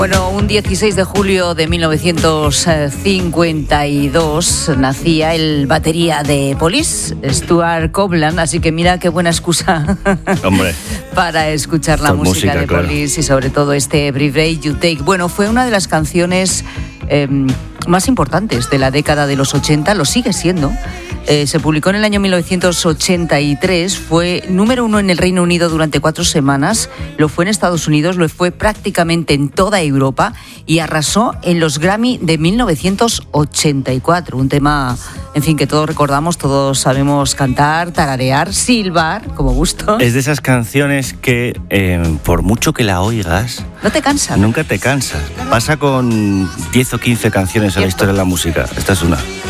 Bueno, un 16 de julio de 1952 nacía el batería de Police, Stuart Copeland, así que mira qué buena excusa Hombre, para escuchar la música de claro. Police y sobre todo este Every Breath You Take. Bueno, fue una de las canciones más importantes de la década de los 80, lo sigue siendo. Se publicó en el año 1983, fue número 1 en el Reino Unido durante 4 semanas, lo fue en Estados Unidos, lo fue prácticamente en toda Europa y arrasó en los Grammy de 1984, un tema, en fin, que todos recordamos, todos sabemos cantar, tararear, silbar, como gusto. Es de esas canciones que, por mucho que la oigas, no te cansas. Nunca te cansas. Pasa con 10 o 15 canciones en la historia de la música. Esta es una.